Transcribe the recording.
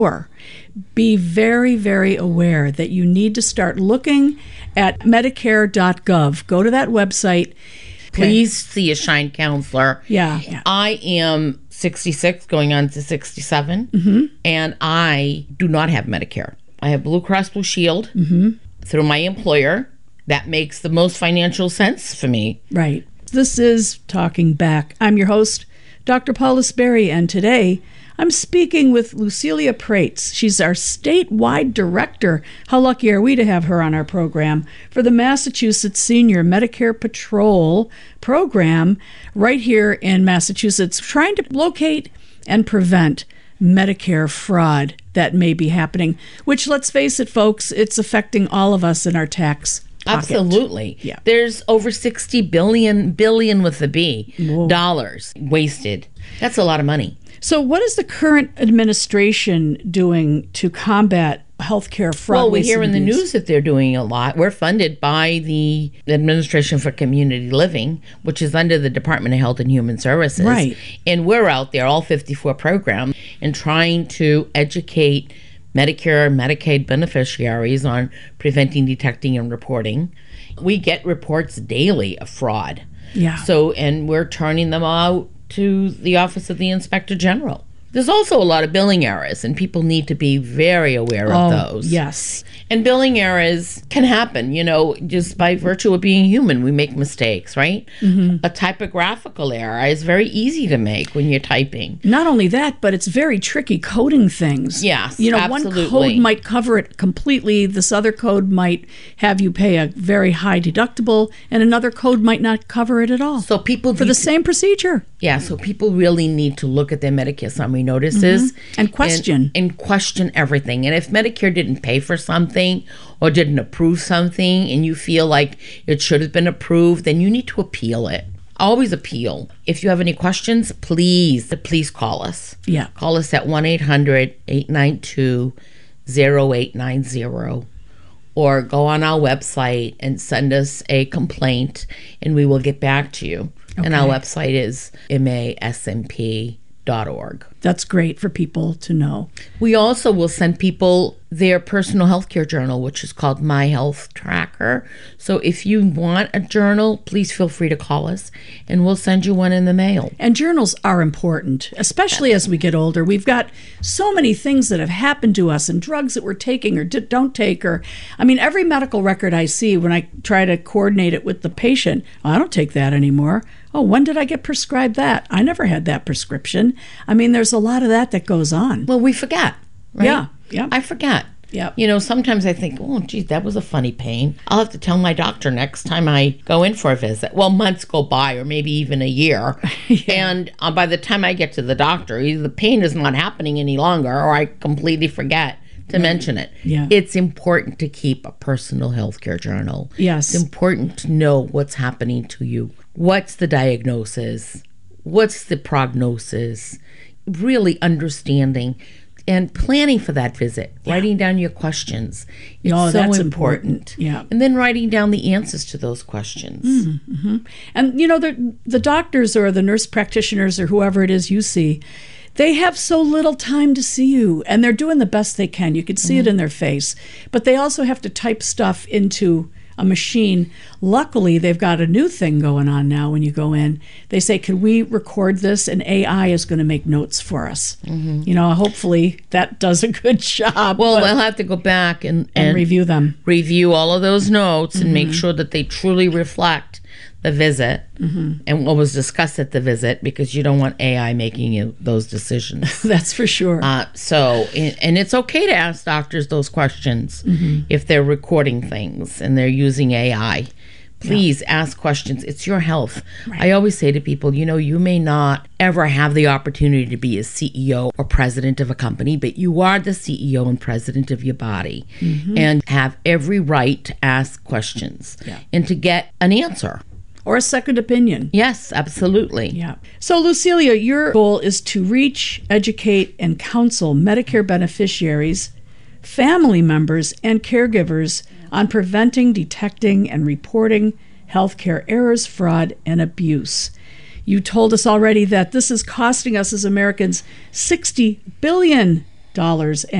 Or be very, very aware that you need to start looking at Medicare.gov. Go to that website. Please see a Shine counselor. Yeah. I am 66, going on to 67, and I do not have Medicare. I have Blue Cross Blue Shield through my employer. That makes the most financial sense for me. Right. This is Talking Back. I'm your host, Dr. Paula Sperry, and today I'm speaking with Lucilia Prates. She's our statewide director. How lucky are we to have her on our program for the Massachusetts Senior Medicare Patrol program right here in Massachusetts, trying to locate and prevent Medicare fraud that may be happening, which, let's face it, folks, it's affecting all of us in our tax pocket. Absolutely. Yeah. There's over 60 billion with a B, dollars wasted. That's a lot of money. So what is the current administration doing to combat healthcare fraud? Well, we hear in the news that they're doing a lot. We're funded by the Administration for Community Living, which is under the Department of Health and Human Services. Right. And we're out there, all 54 programs, and trying to educate Medicare and Medicaid beneficiaries on preventing, detecting, and reporting. We get reports daily of fraud. Yeah. So, and we're turning them out to the Office of the Inspector General. There's also a lot of billing errors, and people need to be very aware of those. Yes. And billing errors can happen, just by virtue of being human. We make mistakes, right? A typographical error is very easy to make when you're typing. Not only that, but it's very tricky coding things. Yes, One absolutely. code might cover it completely. This other code might have you pay a very high deductible, and another code might not cover it at all. So people for the same procedure. Yeah, so people really need to look at their Medicare summary notices and question and question everything. And if Medicare didn't pay for something or didn't approve something and you feel like it should have been approved, then you need to appeal it. Always appeal. If you have any questions, please call us. Yeah. Call us at 1-800-892-0890 or go on our website and send us a complaint and we will get back to you. Okay. And our website is masmp.org. That's great for people to know. We also will send people their personal health care journal, which is called My Health Tracker. So if you want a journal, please feel free to call us and we'll send you one in the mail. And journals are important, especially as we get older. We've got so many things that have happened to us and drugs that we're taking or don't take. Every medical record I see when I try to coordinate it with the patient, I don't take that anymore. Oh, when did I get prescribed that? I never had that prescription. There's a lot of that goes on. Well, we forget, right? Yeah. I forget. Yeah. Sometimes I think, oh, geez, that was a funny pain. I'll have to tell my doctor next time I go in for a visit. Well, months go by or maybe even a year. And by the time I get to the doctor, either the pain is not happening any longer or I completely forget to mention it. Yeah. It's important to keep a personal health care journal. Yes. It's important to know what's happening to you. What's the diagnosis? What's the prognosis? Really understanding and planning for that visit, writing down your questions. It's so that's important. Yeah. And then writing down the answers to those questions. Mm-hmm. And, the doctors or the nurse practitioners or whoever it is you see, they have so little time to see you, and they're doing the best they can. You can see it in their face. But they also have to type stuff into a machine. Luckily, they've got a new thing going on now when you go in. They say, can we record this? And AI is going to make notes for us. Hopefully that does a good job. Well, they'll have to go back and review them. Review all of those notes and make sure that they truly reflect the visit and what was discussed at the visit, because you don't want AI making you those decisions. That's for sure. And it's okay to ask doctors those questions if they're recording things and they're using AI. Please ask questions. It's your health. Right. I always say to people, you may not ever have the opportunity to be a CEO or president of a company, but you are the CEO and president of your body and have every right to ask questions and to get an answer. Or a second opinion. Yes, absolutely. Yeah. So, Lucilia, your goal is to reach, educate, and counsel Medicare beneficiaries, family members, and caregivers on preventing, detecting, and reporting healthcare errors, fraud, and abuse. You told us already that this is costing us as Americans $60 billion dollars.